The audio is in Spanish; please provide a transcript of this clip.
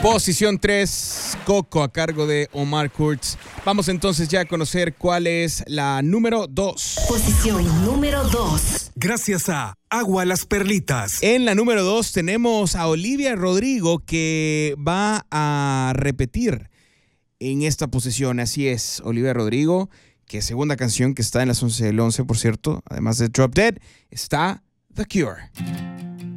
Posición 3, Coco, a cargo de Omar Kurz. Vamos entonces ya a conocer cuál es la número 2. Posición número 2. Gracias a Agua Las Perlitas. En la número 2 tenemos a Olivia Rodrigo, que va a repetir en esta posición. Así es, Olivia Rodrigo, que segunda canción que está en las 11 del 11, por cierto, además de Drop Dead, está The Cure.